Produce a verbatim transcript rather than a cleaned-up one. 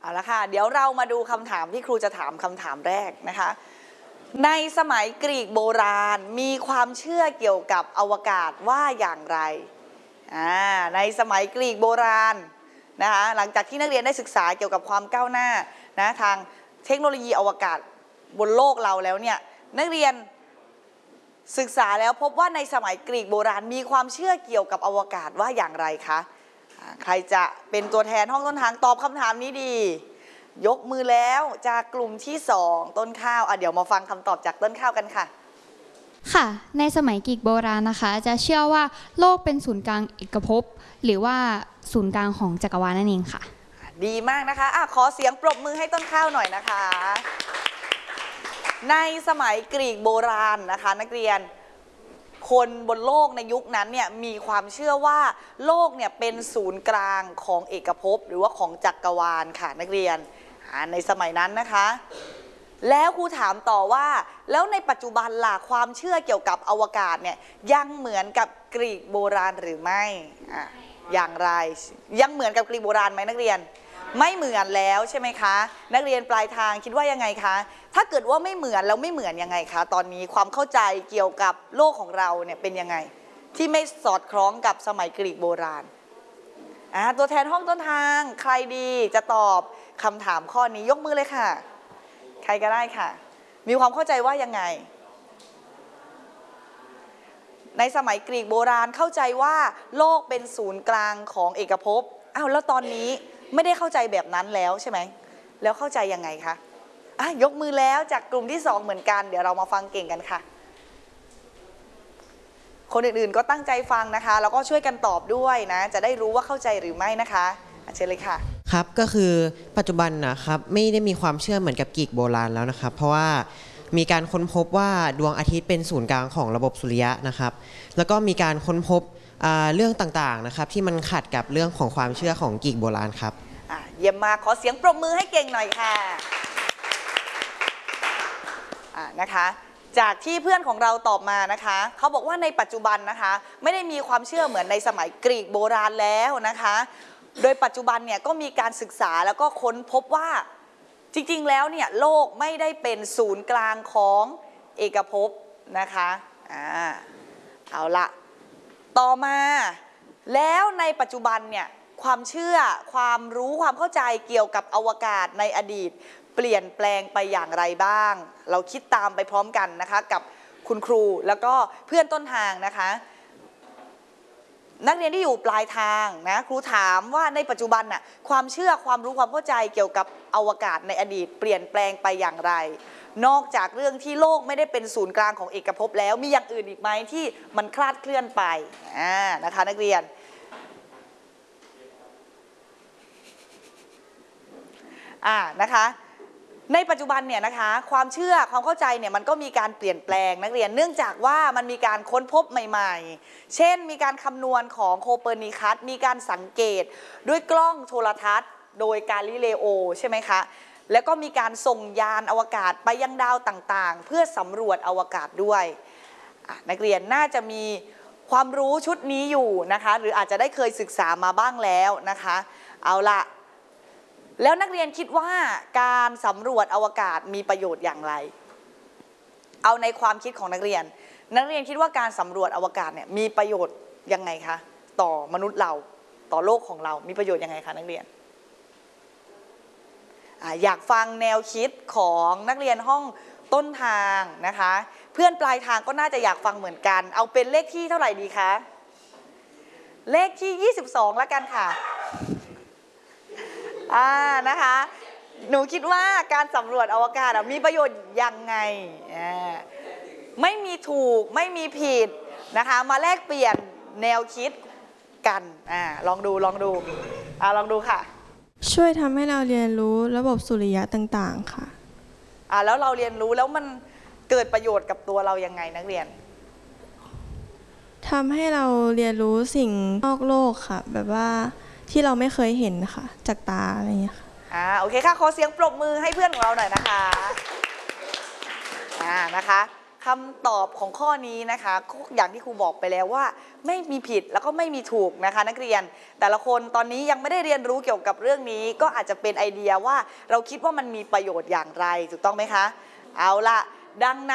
เอาละค่ะเดี๋ยวเรามาดูคำถามที่ครูจะถามคำถามแรกนะคะในสมัยกรีกโบราณมีความเชื่อเกี่ยวกับอวกาศว่าอย่างไรอ่าในสมัยกรีกโบราณนะคะหลังจากที่นักเรียนได้ศึกษาเกี่ยวกับความก้าวหน้านะทางเทคโนโลยีอวกาศบนโลกเราแล้วเนี่ยนักเรียนศึกษาแล้วพบว่าในสมัยกรีกโบราณมีความเชื่อเกี่ยวกับอวกาศว่าอย่างไรคะใครจะเป็นตัวแทนห้องต้นทางตอบคำถามนี้ดียกมือแล้วจากกลุ่มที่สองต้นข้าวอ่ะเดี๋ยวมาฟังคำตอบจากต้นข้าวกันค่ะค่ะในสมัยกรีกโบราณนะคะจะเชื่อว่าโลกเป็นศูนย์กลางเอกภพหรือว่าศูนย์กลางของจักรวาลนั่นเองค่ะดีมากนะคะอ่ะขอเสียงปรบมือให้ต้นข้าวหน่อยนะคะในสมัยกรีกโบราณนะคะนักเรียนคนบนโลกในยุคนั้นเนี่ยมีความเชื่อว่าโลกเนี่ยเป็นศูนย์กลางของเอกภพหรือว่าของจักรวาลค่ะนักเรียนในสมัยนั้นนะคะแล้วครูถามต่อว่าแล้วในปัจจุบันล่ะความเชื่อเกี่ยวกับอวกาศเนี่ยยังเหมือนกับกรีกโบราณหรือไม่อ่ะอย่างไรยังเหมือนกับกรีกโบราณไหมนักเรียนไม่เหมือนแล้วใช่ไหมคะนักเรียนปลายทางคิดว่ายังไงคะถ้าเกิดว่าไม่เหมือนแล้วไม่เหมือนยังไงคะตอนนี้ความเข้าใจเกี่ยวกับโลกของเราเนี่ยเป็นยังไงที่ไม่สอดคล้องกับสมัยกรีกโบราณอ่าตัวแทนห้องต้นทางใครดีจะตอบคำถามข้อนี้ยกมือเลยค่ะใครก็ได้ค่ะมีความเข้าใจว่ายังไงในสมัยกรีกโบราณเข้าใจว่าโลกเป็นศูนย์กลางของเอกภพอ้าวแล้วตอนนี้ไม่ได้เข้าใจแบบนั้นแล้วใช่ไหมแล้วเข้าใจยังไงคะอ่ะยกมือแล้วจากกลุ่มที่สองเหมือนกันเดี๋ยวเรามาฟังเก่งกันค่ะคนอื่นๆก็ตั้งใจฟังนะคะแล้วก็ช่วยกันตอบด้วยนะจะได้รู้ว่าเข้าใจหรือไม่นะคะเชิญเลยค่ะครับก็คือปัจจุบันนะครับไม่ได้มีความเชื่อเหมือนกับกรีกโบราณแล้วนะครับเพราะว่ามีการค้นพบว่าดวงอาทิตย์เป็นศูนย์กลางของระบบสุริยะนะครับแล้วก็มีการค้นพบเรื่องต่างๆนะครับที่มันขัดกับเรื่องของความเชื่อของกรีกโบราณครับเยี่ยมมากขอเสียงปรบมือให้เก่งหน่อยค่ะนะคะจากที่เพื่อนของเราตอบมานะคะเขาบอกว่าในปัจจุบันนะคะไม่ได้มีความเชื่อเหมือนในสมัยกรีกโบราณแล้วนะคะโดยปัจจุบันเนี่ยก็มีการศึกษาแล้วก็ค้นพบว่าจริงๆแล้วเนี่ยโลกไม่ได้เป็นศูนย์กลางของเอกภพนะคะอ่าเอาละต่อมาแล้วในปัจจุบันเนี่ยความเชื่อความรู้ความเข้าใจเกี่ยวกับอวกาศในอดีตเปลี่ยนแปลงไปอย่างไรบ้างเราคิดตามไปพร้อมกันนะคะกับคุณครูแล้วก็เพื่อนต้นทางนะคะนักเรียนที่อยู่ปลายทางนะครูถามว่าในปัจจุบันน่ะความเชื่อความรู้ความเข้าใจเกี่ยวกับอวกาศในอดีตเปลี่ยนแปลงไปอย่างไรนอกจากเรื่องที่โลกไม่ได้เป็นศูนย์กลางของเอกภพแล้วมีอย่างอื่นอีกไหมที่มันคลาดเคลื่อนไปอ่านะคะนักเรียนอ่านะคะในปัจจุบันเนี่ยนะคะความเชื่อความเข้าใจเนี่ยมันก็มีการเปลี่ยนแปลงนักเรียนเนื่องจากว่ามันมีการค้นพบใหม่ๆเช่นมีการคำนวณของโคเปอร์นิคัสมีการสังเกตด้วยกล้องโทรทัศน์โดยกาลิเลโอใช่ไหมคะแล้วก็มีการส่งยานอวกาศไปยังดาวต่างๆเพื่อสำรวจอวกาศด้วยนักเรียนน่าจะมีความรู้ชุดนี้อยู่นะคะหรืออาจจะได้เคยศึกษามาบ้างแล้วนะคะเอาละแล้วนักเรียนคิดว่าการสำรวจอวกาศมีประโยชน์อย่างไรเอาในความคิดของนักเรียนนักเรียนคิดว่าการสำรวจอวกาศเนี่ยมีประโยชน์ยังไงคะต่อมนุษย์เราต่อโลกของเรามีประโยชน์ยังไงคะนักเรียนอยากฟังแนวคิดของนักเรียนห้องต้นทางนะคะเพื่อนปลายทางก็น่าจะอยากฟังเหมือนกันเอาเป็นเลขที่เท่าไหร่ดีคะเลขที่ยี่สิบสองแล้วกันค่ะอ่านะคะหนูคิดว่าการสำรวจอวกาศมีประโยชน์ยังไงไม่มีถูกไม่มีผิดนะคะมาแลกเปลี่ยนแนวคิดกันอ่าลองดูลองดูอ่าลองดูค่ะช่วยทำให้เราเรียนรู้ระบบสุริยะต่างๆค่ะอ่าแล้วเราเรียนรู้แล้วมันเกิดประโยชน์กับตัวเรายังไงนักเรียนทำให้เราเรียนรู้สิ่งนอกโลกค่ะแบบว่าที่เราไม่เคยเห็นค่ะจากตาอะไรอย่างเงี้ยค่ะอ่าโอเคค่ะขอเสียงปรบมือให้เพื่อนของเราหน่อยนะคะอ่านะคะคำตอบของข้อนี้นะคะอย่างที่ครูบอกไปแล้วว่าไม่มีผิดแล้วก็ไม่มีถูกนะคะนักเรียนแต่ละคนตอนนี้ยังไม่ได้เรียนรู้เกี่ยวกับเรื่องนี้ก็อาจจะเป็นไอเดียว่าเราคิดว่ามันมีประโยชน์อย่างไรถูกต้องไหมคะเอาล่ะดังนั้น